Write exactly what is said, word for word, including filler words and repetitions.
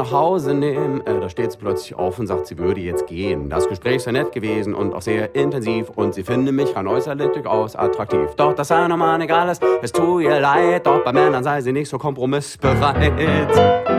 nach Hause nehmen. Äh, da steht sie plötzlich auf und sagt, sie würde jetzt gehen. Das Gespräch sei nett gewesen und auch sehr intensiv und sie finde mich rein äußerlich durchaus attraktiv. Doch das sei normal egal ist, es tut ihr leid, doch bei Männern sei sie nicht so kompromissbereit.